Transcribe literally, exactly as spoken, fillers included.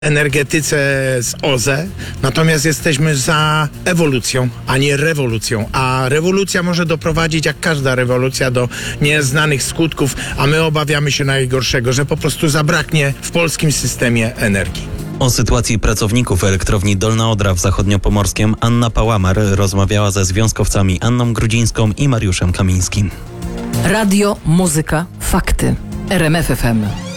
energetyce z O Z E, natomiast jesteśmy za ewolucją, a nie rewolucją. A rewolucja może doprowadzić, jak każda rewolucja, do nieznanych skutków, a my obawiamy się najgorszego, że po prostu zabraknie w polskim systemie energii. O sytuacji pracowników elektrowni Dolna Odra w Zachodniopomorskiem Anna Pałamar rozmawiała ze związkowcami Anną Grudzińską i Mariuszem Kamińskim. Radio, muzyka, fakty. R M F F M.